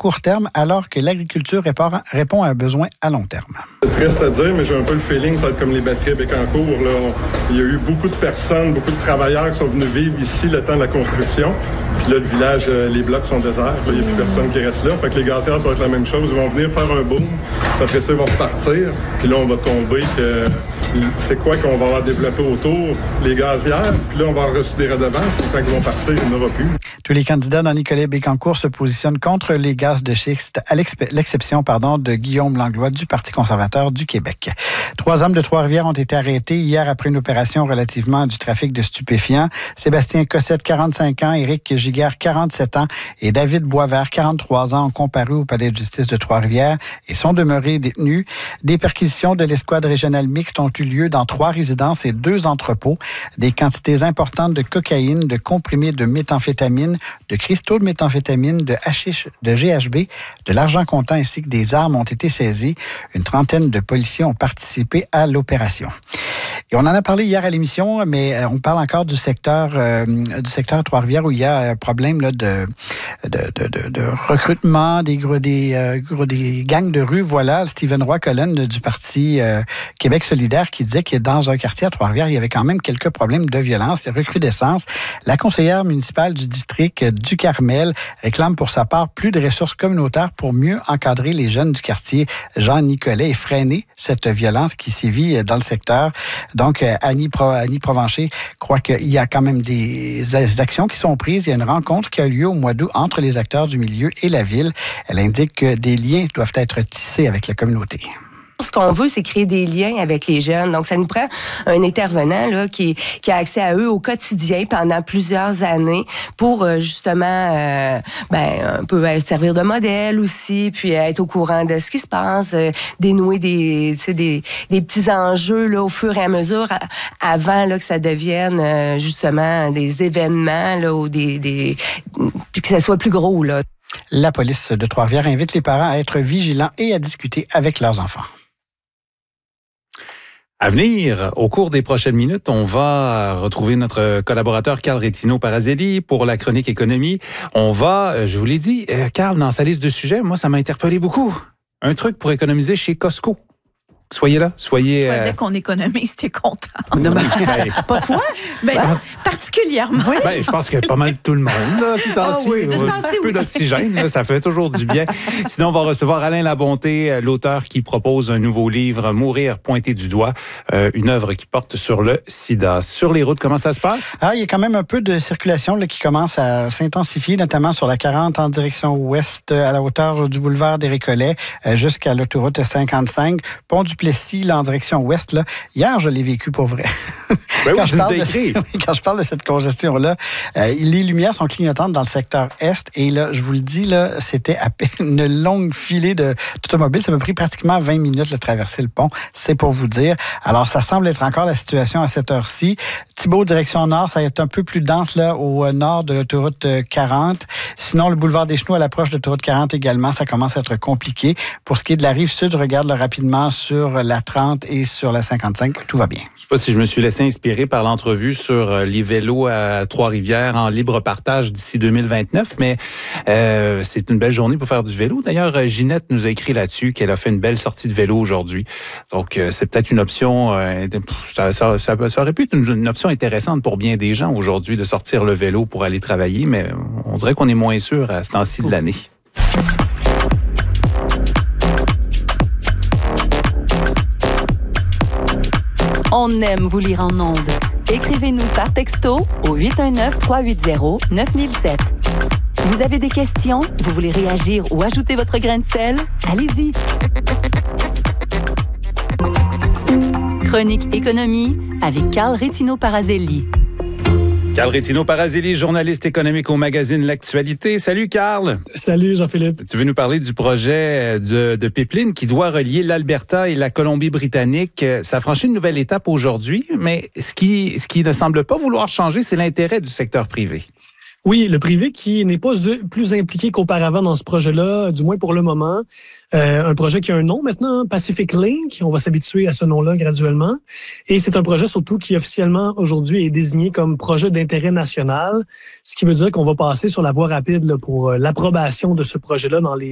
court terme alors que l'agriculture répond à un besoin à long terme. C'est triste à dire, mais j'ai un peu le feeling, ça va être comme les batteries à Bécancour. Il y a eu beaucoup de personnes, beaucoup de travailleurs qui sont venus vivre ici le temps de la construction. Puis là, le village, les blocs sont déserts. Il n'y a plus personne qui reste là. Fait que les gazières, ça va être la même chose. Ils vont venir faire un boom. Après ça, ils vont repartir. Puis là, on va tomber que c'est quoi qu'on va avoir développé autour? Les gazières. Puis là, on va avoir reçu des redevances. Puis quand ils vont partir, il n'y en aura plus. Tous les candidats dans Nicolet-Bécancour se positionnent contre les gaz de schiste, à l'exception de Guillaume Langlois du Parti conservateur du Québec. 3 hommes de Trois-Rivières ont été arrêtés hier après une opération relativement du trafic de stupéfiants. Sébastien Cossette, 45 ans, Éric Giguère, 47 ans et David Boisvert, 43 ans, ont comparu au palais de justice de Trois-Rivières et sont demeurés détenus. Des perquisitions de l'escouade régionale mixte ont eu lieu dans 3 résidences et 2 entrepôts. Des quantités importantes de cocaïne, de comprimés de méthamphétamine, de cristaux de méthamphétamine, de hashish, de GHB, de l'argent comptant ainsi que des armes ont été saisies. Une trentaine de policiers ont participé à l'opération. Et on en a parlé hier à l'émission, mais on parle encore du secteur Trois-Rivières où il y a un problème là, de recrutement des gangs de rue. Voilà, Stephen Roy-Collen du Parti Québec solidaire qui disait que dans un quartier à Trois-Rivières, il y avait quand même quelques problèmes de violence et recrudescence. La conseillère municipale du district du Carmel réclame pour sa part plus de ressources communautaires pour mieux encadrer les jeunes du quartier Jean-Nicolet et freiner cette violence qui sévit dans le secteur. Donc, Annie Provencher croit qu'il y a quand même des actions qui sont prises. Il y a une rencontre qui a lieu au mois d'août entre les acteurs du milieu et la ville. Elle indique que des liens doivent être tissés avec la communauté. Ce qu'on veut, c'est créer des liens avec les jeunes. Donc, ça nous prend un intervenant là, qui a accès à eux au quotidien pendant plusieurs années pour justement un peu servir de modèle aussi, puis être au courant de ce qui se passe, dénouer des petits enjeux là, au fur et à mesure avant là, que ça devienne justement des événements là, ou puis que ça soit plus gros. Là. La police de Trois-Rivières invite les parents à être vigilants et à discuter avec leurs enfants. À venir, au cours des prochaines minutes, on va retrouver notre collaborateur Carl Rétino-Parazelli pour la chronique économie. On va, je vous l'ai dit, Carl, dans sa liste de sujets, moi, ça m'a interpellé beaucoup. Un truc pour économiser chez Costco. Soyez là, soyez... Dès qu'on économise, t'es content. Non, pas toi? Particulièrement. Oui. Je pense que pas mal tout le monde, là, ces temps-ci. Un peu d'oxygène, là, ça fait toujours du bien. Sinon, on va recevoir Alain Labonté, l'auteur qui propose un nouveau livre, Mourir pointé du doigt, une œuvre qui porte sur le sida. Sur les routes, comment ça se passe? Il y a quand même un peu de circulation là, qui commence à s'intensifier, notamment sur la 40 en direction ouest, à la hauteur du boulevard des Récollets, jusqu'à l'autoroute 55. Pont du Plessis, là, en direction ouest. Là. Hier, je l'ai vécu pour vrai. Ben quand je parle de cette congestion-là, les lumières sont clignotantes dans le secteur est. Et là, je vous le dis, là, c'était à peine une longue filée d'automobiles. Ça m'a pris pratiquement 20 minutes de traverser le pont. C'est pour vous dire. Alors, ça semble être encore la situation à cette heure-ci. Thibault, direction nord, ça va être un peu plus dense là, au nord de l'autoroute 40. Sinon, le boulevard des Chenaux à l'approche de l'autoroute 40 également, ça commence à être compliqué. Pour ce qui est de la rive sud, regarde rapidement sur la 30 et sur la 55. Tout va bien. Je ne sais pas si je me suis laissé inspirer par l'entrevue sur les vélos à Trois-Rivières en libre partage d'ici 2029, mais c'est une belle journée pour faire du vélo. D'ailleurs, Ginette nous a écrit là-dessus qu'elle a fait une belle sortie de vélo aujourd'hui. Donc, c'est peut-être une option, ça aurait pu être une option intéressante pour bien des gens aujourd'hui de sortir le vélo pour aller travailler, mais on dirait qu'on est moins sûr à ce temps-ci de l'année. On aime vous lire en ondes. Écrivez-nous par texto au 819-380-9007. Vous avez des questions? Vous voulez réagir ou ajouter votre grain de sel? Allez-y! Chronique économie avec Carl Rétino-Parazelli. Carl Rétino-Parazelli, journaliste économique au magazine L'Actualité. Salut, Carl. Salut, Jean-Philippe. Tu veux nous parler du projet de pipeline qui doit relier l'Alberta et la Colombie-Britannique. Ça franchit une nouvelle étape aujourd'hui, mais ce qui ne semble pas vouloir changer, c'est l'intérêt du secteur privé. Oui, le privé qui n'est pas plus impliqué qu'auparavant dans ce projet-là, du moins pour le moment. Un projet qui a un nom maintenant, Pacific Link. On va s'habituer à ce nom-là graduellement. Et c'est un projet surtout qui officiellement aujourd'hui est désigné comme projet d'intérêt national, ce qui veut dire qu'on va passer sur la voie rapide là, pour l'approbation de ce projet-là dans les